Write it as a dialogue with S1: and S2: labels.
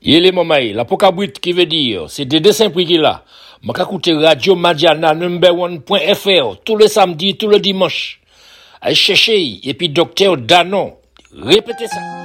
S1: Il est mamaï, la pokabrit qui veut dire, c'est des dessins prix qu'il a. M'a écouté Radio Madiana #1.fr tous les samedis, tous les dimanches. Allez chercher, et puis Docteur Danon. Répétez ça.